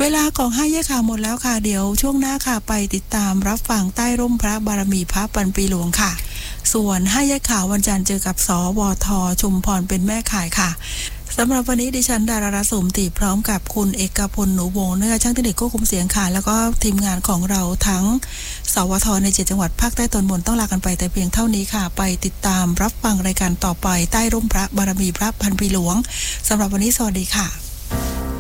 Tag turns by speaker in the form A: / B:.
A: เวลาของห้าแยกข่าวหมดแล้วค่ะเดี๋ยวช่วงหน้าค่ะไปติดตามรับฟังใต้ร่มพระบารมีพระปันปีหลวงค่ะส่วนห้าแยกข่าววันจันทร์เจอกับสวทชุมพรเป็นแม่ข่ายค่ะสำหรับวันนี้ดิฉันดารารัตน์สมติพร้อมกับคุณเอกพลหนูวงศ์ช่างเทคนิคควบคุมเสียงค่ะแล้วก็ทีมงานของเราทั้งสวทใน7จังหวัดภาคใต้ตอนบนต้องลากันไปแต่เพียงเท่านี้ค่ะไปติดตามรับฟังรายการต่อไปใต้ร่มพระบารมีพระพันปีหลวงสำหรับวันนี้สวัสดีค่ะ